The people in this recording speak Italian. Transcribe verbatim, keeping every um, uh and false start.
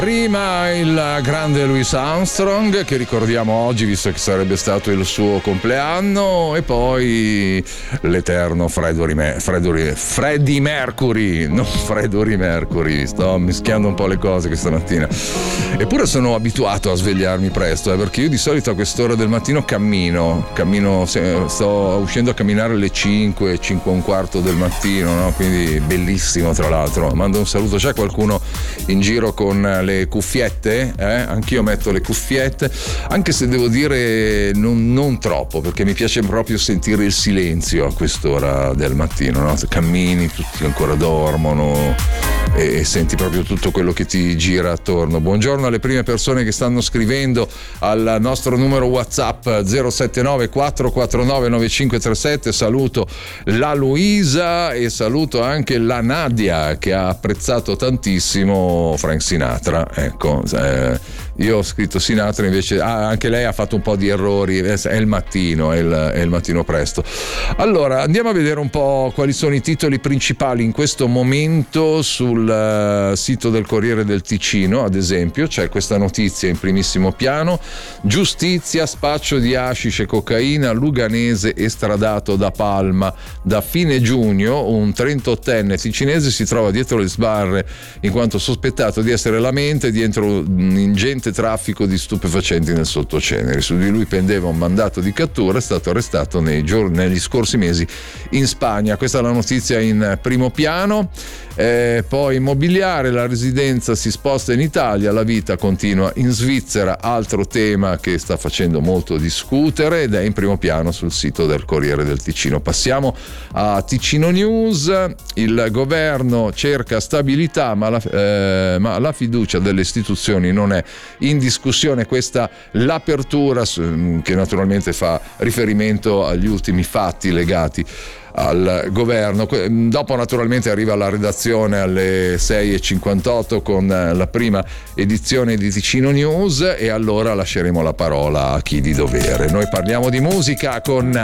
Prima il grande Louis Armstrong, che ricordiamo oggi visto che sarebbe stato il suo compleanno, e poi l'eterno Freddie, Freddie, Freddie Mercury, non Freddie Mercury, sto mischiando un po' le cose questa mattina. Eppure sono abituato a svegliarmi presto, eh, perché io di solito a quest'ora del mattino cammino, cammino sto uscendo a camminare alle cinque, cinque e un quarto del mattino, no? Quindi bellissimo. Tra l'altro mando un saluto, c'è qualcuno in giro con le le cuffiette, eh? Anch'io metto le cuffiette, anche se devo dire non, non troppo, perché mi piace proprio sentire il silenzio a quest'ora del mattino, no? Cammini, tutti ancora dormono e, e senti proprio tutto quello che ti gira attorno. Buongiorno alle prime persone che stanno scrivendo al nostro numero WhatsApp zero sette nove quattro quattro nove nove cinque tre sette. Saluto la Luisa e saluto anche la Nadia, che ha apprezzato tantissimo Frank Sinatra. Ecco, eh, io ho scritto Sinatra, invece ah, anche lei ha fatto un po' di errori, è il mattino, è il, è il mattino presto. Allora andiamo a vedere un po' quali sono i titoli principali in questo momento sul uh, sito del Corriere del Ticino. Ad esempio c'è questa notizia in primissimo piano: giustizia, spaccio di hashish e cocaina, luganese estradato da Palma. Da fine giugno un trentottenne ticinese si trova dietro le sbarre in quanto sospettato di essere la mente dietro un ingente traffico di stupefacenti nel Sottoceneri. Su di lui pendeva un mandato di cattura, è stato arrestato nei giorni, negli scorsi mesi in Spagna. Questa è la notizia in primo piano. Eh, poi immobiliare, la residenza si sposta in Italia, la vita continua in Svizzera, altro tema che sta facendo molto discutere ed è in primo piano sul sito del Corriere del Ticino. Passiamo a Ticino News. Il governo cerca stabilità, ma la, eh, ma la fiducia delle istituzioni non è in discussione. Questa l'apertura che naturalmente fa riferimento agli ultimi fatti legati al governo. Dopo naturalmente arriva la redazione alle sei e cinquantotto con la prima edizione di Ticino News e allora lasceremo la parola a chi di dovere. Noi parliamo di musica con